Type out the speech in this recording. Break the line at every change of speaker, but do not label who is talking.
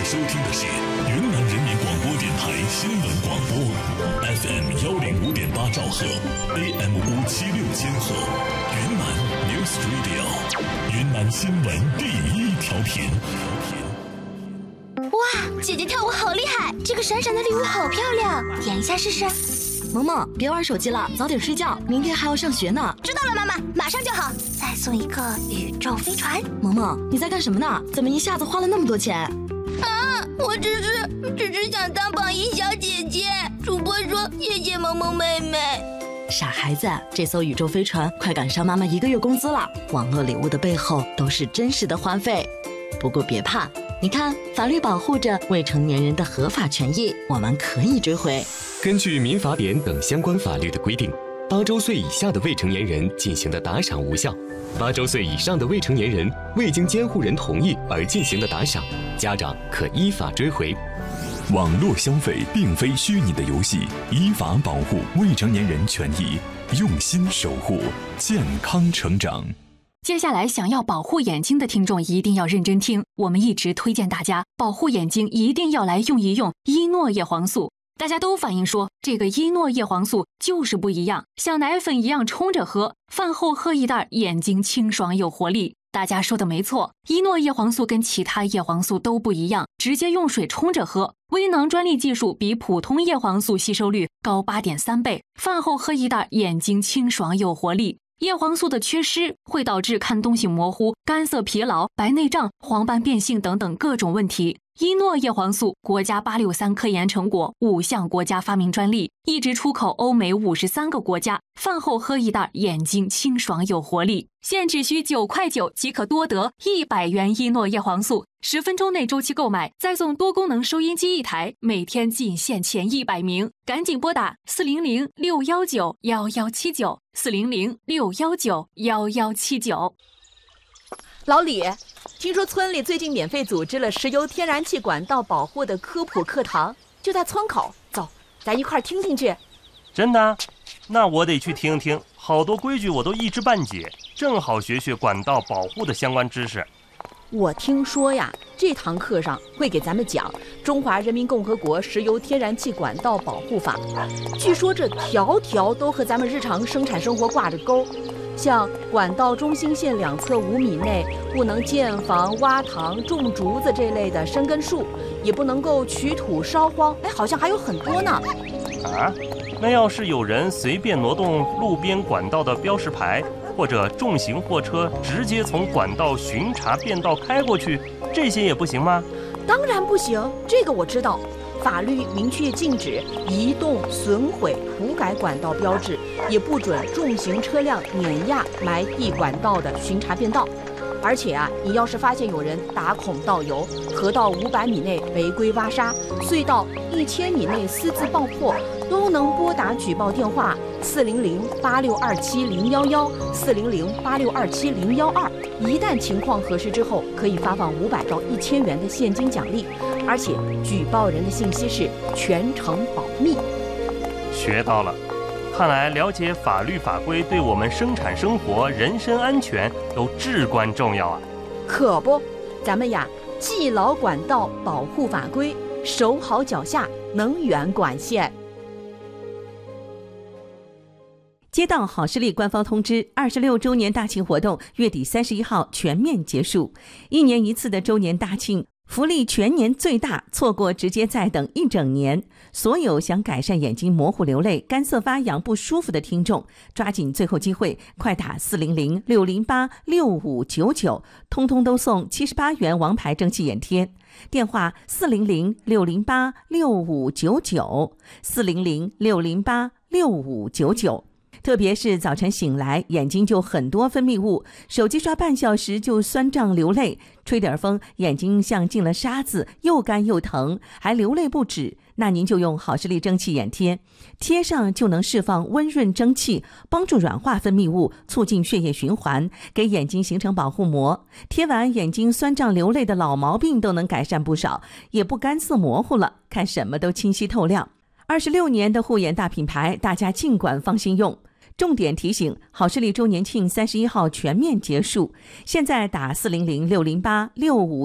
收听的是云南人民广播电台新闻广播 FM 105.8兆赫 AM 576千赫，云南 News Radio， 云南新闻第一调频。
哇，姐姐跳舞好厉害，这个闪闪的礼物好漂亮，点一下试试。
萌萌，别玩手机了，早点睡觉，明天还要上学呢。
知道了，妈妈，马上就好。再送一个宇宙飞船。
萌萌，你在干什么呢？怎么一下子花了那么多钱？
啊，我只是想当榜一小姐姐。主播说谢谢萌萌妹妹。
傻孩子，这艘宇宙飞船快赶上妈妈1个月工资了。网络礼物的背后都是真实的花费。不过别怕，你看，法律保护着未成年人的合法权益，我们可以追回。
根据民法典等相关法律的规定，8周岁以下的未成年人进行的打赏无效，8周岁以上的未成年人未经监护人同意而进行的打赏，家长可依法追回。
网络消费并非虚拟的游戏，依法保护未成年人权益，用心守护健康成长。
接下来想要保护眼睛的听众一定要认真听，我们一直推荐大家保护眼睛一定要来用一用伊诺叶黄素。大家都反映说这个伊诺叶黄素就是不一样，像奶粉一样冲着喝，饭后喝一袋，眼睛清爽有活力。大家说的没错，伊诺叶黄素跟其他叶黄素都不一样，直接用水冲着喝，微囊专利技术比普通叶黄素吸收率高8.3倍，饭后喝一袋，眼睛清爽有活力。叶黄素的缺失会导致看东西模糊、干涩疲劳、白内障、黄斑变性等等各种问题。伊诺叶黄素国家863科研成果，5项国家发明专利，一直出口欧美53个国家。饭后喝一袋，眼睛清爽有活力。现只需9.9块即可多得100元伊诺叶黄素，10分钟内周期购买，再送多功能收音机1台，每天仅限前100名，赶紧拨打400-619-1179，400-619-1179。
老李，听说村里最近免费组织了石油天然气管道保护的科普课堂，就在村口，走，咱一块儿听听去。
真的？那我得去听听，好多规矩我都一知半解，正好学学管道保护的相关知识。
我听说呀，这堂课上会给咱们讲《中华人民共和国石油天然气管道保护法》，据说这条条都和咱们日常生产生活挂着钩。像管道中心线两侧5米内不能建房、挖塘、种竹子这类的生根树，也不能够取土烧荒，好像还有很多呢。
啊，那要是有人随便挪动路边管道的标识牌，或者重型货车直接从管道巡查变道开过去，这些也不行吗？
当然不行，这个我知道。法律明确禁止移动、损毁、涂改管道标志，也不准重型车辆碾压、埋地管道的巡查变道。而且你要是发现有人打孔倒油、河道500米内违规挖沙、隧道1000米内私自爆破，都能拨打举报电话400-8627-011，400-8627-012。一旦情况核实之后，可以发放500到1000元的现金奖励，而且举报人的信息是全程保密。
学到了，看来了解法律法规对我们生产生活、人身安全都至关重要啊！
可不，咱们记牢管道保护法规，守好脚下能源管线。
接到好视力官方通知，26周年大庆活动月底31号全面结束。1年1次的周年大庆，福利全年最大，错过直接再等1整年。所有想改善眼睛模糊流泪、干涩发痒不舒服的听众，抓紧最后机会，快打400-608-6599，通通都送78元王牌蒸汽眼贴。电话400-608-6599，400-608-6599。特别是早晨醒来，眼睛就很多分泌物，手机刷半小时就酸胀流泪，吹点风眼睛像进了沙子，又干又疼，还流泪不止。那您就用好视力蒸汽眼贴，贴上就能释放温润蒸汽，帮助软化分泌物，促进血液循环，给眼睛形成保护膜。贴完眼睛酸胀流泪的老毛病都能改善不少，也不干涩模糊了，看什么都清晰透亮。26年的护眼大品牌，大家尽管放心用。重点提醒，好视力周年庆31号全面结束，现在打400-608-6599